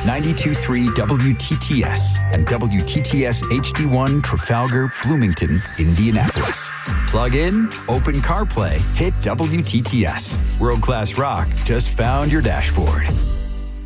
92.3 WTTS and WTTS HD1 Trafalgar, Bloomington, Indianapolis. Plug in, open CarPlay, hit WTTS. World-class rock just found your dashboard.